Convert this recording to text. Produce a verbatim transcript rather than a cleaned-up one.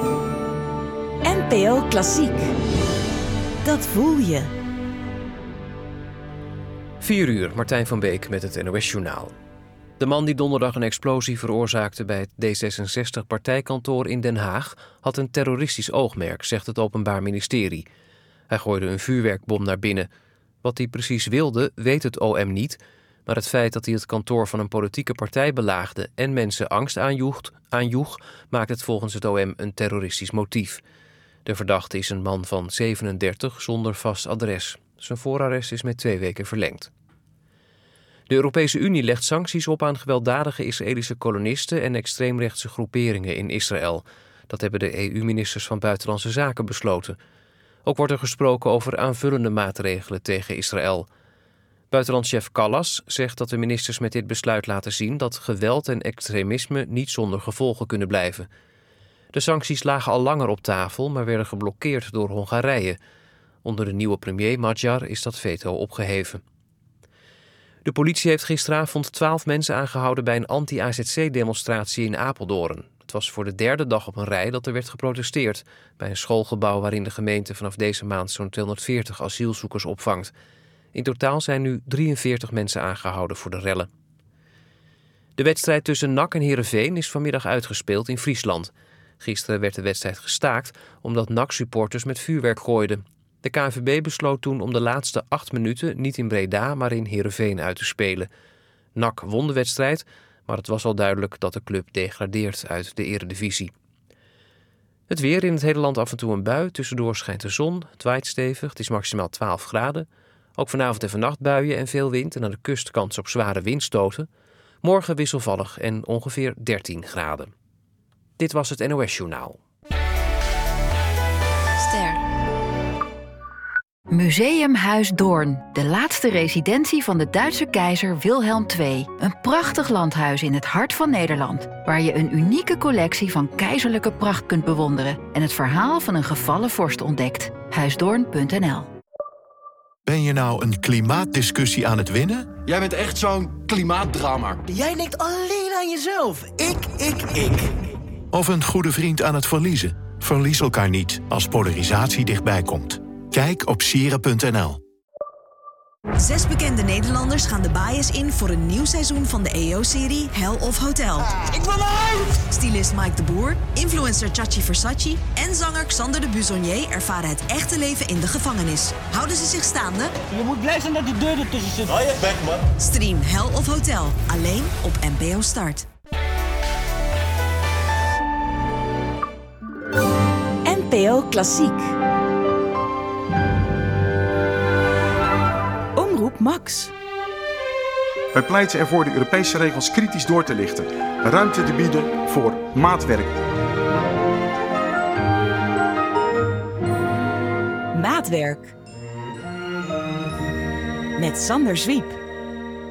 N P O Klassiek. Dat voel je. vier uur, Martijn van Beek met het N O S-journaal. De man die donderdag een explosie veroorzaakte bij het D zesenzestig-partijkantoor in Den Haag had een terroristisch oogmerk, zegt het Openbaar Ministerie. Hij gooide een vuurwerkbom naar binnen. Wat hij precies wilde, weet het O M niet, maar het feit dat hij het kantoor van een politieke partij belaagde en mensen angst aanjoeg, aanjoeg maakt het volgens het O M een terroristisch motief. De verdachte is een man van zevenendertig zonder vast adres. Zijn voorarrest is met twee weken verlengd. De Europese Unie legt sancties op aan gewelddadige Israëlische kolonisten en extreemrechtse groeperingen in Israël. Dat hebben de E U-ministers van Buitenlandse Zaken besloten. Ook wordt er gesproken over aanvullende maatregelen tegen Israël. Buitenlandchef Callas zegt dat de ministers met dit besluit laten zien dat geweld en extremisme niet zonder gevolgen kunnen blijven. De sancties lagen al langer op tafel, maar werden geblokkeerd door Hongarije. Onder de nieuwe premier Magyar is dat veto opgeheven. De politie heeft gisteravond twaalf mensen aangehouden bij een anti-A Z C-demonstratie in Apeldoorn. Het was voor de derde dag op een rij dat er werd geprotesteerd bij een schoolgebouw waarin de gemeente vanaf deze maand zo'n tweehonderdveertig asielzoekers opvangt. In totaal zijn nu drieënveertig mensen aangehouden voor de rellen. De wedstrijd tussen N A C en Heerenveen is vanmiddag uitgespeeld in Friesland. Gisteren werd de wedstrijd gestaakt omdat N A C-supporters met vuurwerk gooiden. De K N V B besloot toen om de laatste acht minuten niet in Breda, maar in Heerenveen uit te spelen. N A C won de wedstrijd, maar het was al duidelijk dat de club degradeert uit de eredivisie. Het weer: in het hele land af en toe een bui. Tussendoor schijnt de zon. Het waait stevig. Het is maximaal twaalf graden. Ook vanavond en vannacht buien en veel wind. En aan de kust kans op zware windstoten. Morgen wisselvallig en ongeveer dertien graden. Dit was het N O S-journaal. Ster. Museumhuis Doorn, de laatste residentie van de Duitse keizer Wilhelm de Tweede. Een prachtig landhuis in het hart van Nederland, waar je een unieke collectie van keizerlijke pracht kunt bewonderen en het verhaal van een gevallen vorst ontdekt. huisdoorn punt n l. Ben je nou een klimaatdiscussie aan het winnen? Jij bent echt zo'n klimaatdrama. Jij denkt alleen aan jezelf. Ik, ik, ik. Of een goede vriend aan het verliezen? Verlies elkaar niet als polarisatie dichtbij komt. Kijk op sieren punt n l. Zes bekende Nederlanders gaan de bias in voor een nieuw seizoen van de E O-serie Hell of Hotel. Ik wil uit! Stylist Mike de Boer, influencer Chachi Versace en zanger Xander de Buzonier ervaren het echte leven in de gevangenis. Houden ze zich staande? Je moet blij zijn dat die deur ertussen zit. Hou je bek, man. Stream Hell of Hotel, alleen op N P O Start. N P O Klassiek. Omroep Max. Wij pleiten ervoor de Europese regels kritisch door te lichten. Ruimte te bieden voor maatwerk. Maatwerk. Met Sander Zwiep.